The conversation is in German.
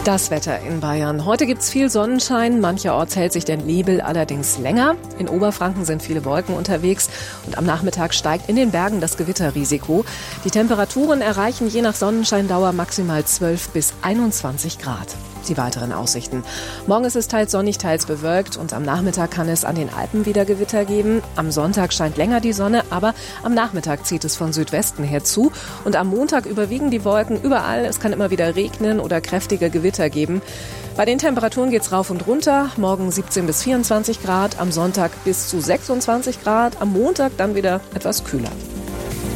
Das Wetter in Bayern. Heute gibt's viel Sonnenschein, mancherorts hält sich der Nebel allerdings länger. In Oberfranken sind viele Wolken unterwegs und am Nachmittag steigt in den Bergen das Gewitterrisiko. Die Temperaturen erreichen je nach Sonnenscheindauer maximal 12 bis 21 Grad. Die weiteren Aussichten. Morgen ist es teils sonnig, teils bewölkt und am Nachmittag kann es an den Alpen wieder Gewitter geben. Am Sonntag scheint länger die Sonne, aber am Nachmittag zieht es von Südwesten her zu. Und am Montag überwiegen die Wolken überall. Es kann immer wieder regnen oder kräftige Gewitter geben. Bei den Temperaturen geht's rauf und runter. Morgen 17 bis 24 Grad, am Sonntag bis zu 26 Grad, am Montag dann wieder etwas kühler.